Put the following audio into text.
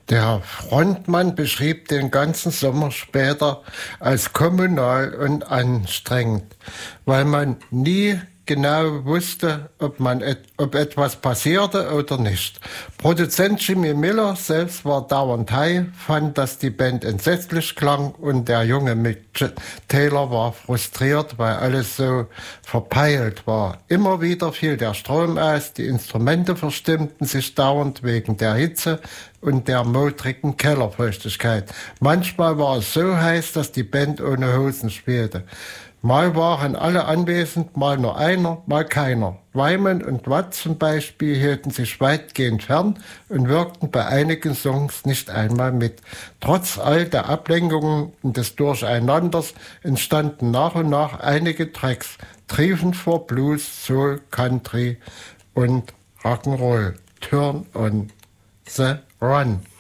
Der Frontmann beschrieb den ganzen Sommer später als kommunal und anstrengend, weil man nie genau wusste, ob etwas passierte oder nicht. Produzent Jimmy Miller selbst war dauernd high, fand, dass die Band entsetzlich klang und der junge Mick Taylor war frustriert, weil alles so verpeilt war. Immer wieder fiel der Strom aus, die Instrumente verstimmten sich dauernd wegen der Hitze und der modrigen Kellerfeuchtigkeit. Manchmal war es so heiß, dass die Band ohne Hosen spielte. Mal waren alle anwesend, mal nur einer, mal keiner. Wyman und Watt zum Beispiel hielten sich weitgehend fern und wirkten bei einigen Songs nicht einmal mit. Trotz all der Ablenkungen und des Durcheinanders entstanden nach und nach einige Tracks, triefend vor Blues, Soul, Country und Rock'n'Roll. Turn on the Run.